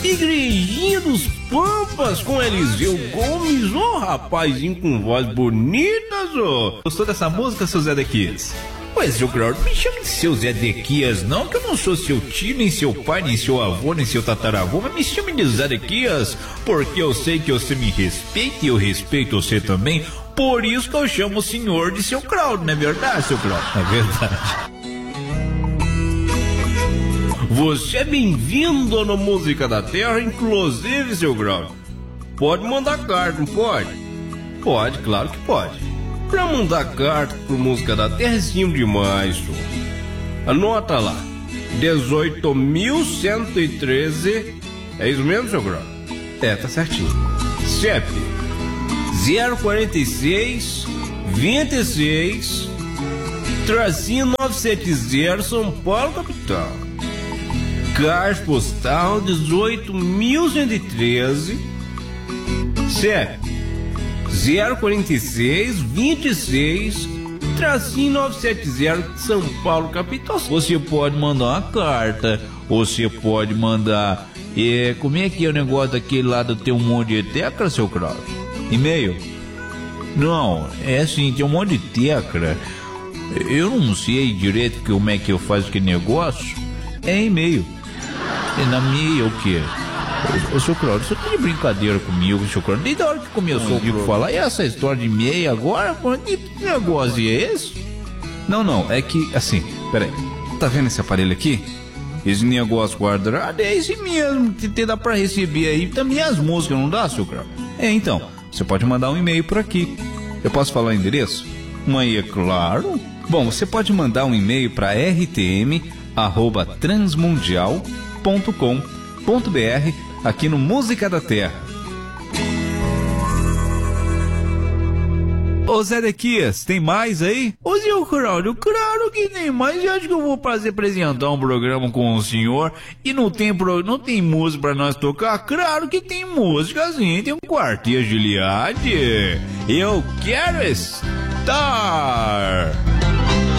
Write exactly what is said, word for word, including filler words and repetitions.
Igrejinha dos Pampas com Eliseu Gomes, ô oh, rapazinho com voz bonita, ô. Gostou dessa música, seu Zedequias? Pois, seu Claudio, me chame de seu Zedequias, não, que eu não sou seu tio, nem seu pai, nem seu avô, nem seu tataravô, mas me chame de Zedequias, porque eu sei que você me respeita e eu respeito você também, por isso que eu chamo o senhor de seu Claudio, não é verdade, seu Claudio? É verdade. Você é bem-vindo no Música da Terra, inclusive, seu Claudio. Pode mandar carta, não pode? Pode, claro que pode. Pra mandar carta pro Música da Terra é simples demais, senhor. Anota lá, dezoito mil cento e treze, é isso mesmo, seu Claudio? É, tá certinho. C E P zero quarenta e seis, vinte e seis, tracinho novecentos e setenta, São Paulo, capital. Caixa postal dezoito mil cento e treze, C E P zero quarenta e seis, vinte e seis, tracinho novecentos e setenta, São Paulo, capital. Você pode mandar uma carta, você pode mandar, é, como é que é o negócio daquele lá do tem um monte de tecla, seu Claudio? E-mail? Não, é assim, tem um monte de tecla. Eu não sei direito como é que eu faço aquele negócio. É e-mail. É na minha o quê? Ô, ô, seu Claudio, você tá de brincadeira comigo, seu Claudio? Desde a hora que começou a falar, e essa história de e-mail agora? Que negócio é esse? Não, não, é que, assim, peraí. Tá vendo esse aparelho aqui? Esse negócio guardado é esse mesmo, que dá pra receber aí também as músicas, não dá, seu Claudio? É, então, você pode mandar um e-mail por aqui. Eu posso falar o endereço? Mas é claro. Bom, você pode mandar um e-mail para r t m arroba transmundial ponto com ponto b r aqui no Música da Terra. Ô Zedequias, tem mais aí? Ô seu Claudio, claro que tem mais. Eu acho que eu vou fazer apresentar um programa com o senhor e não tem, pro, não tem música pra nós tocar? Claro que tem música sim, tem um quarteto de Liade. Eu quero estar.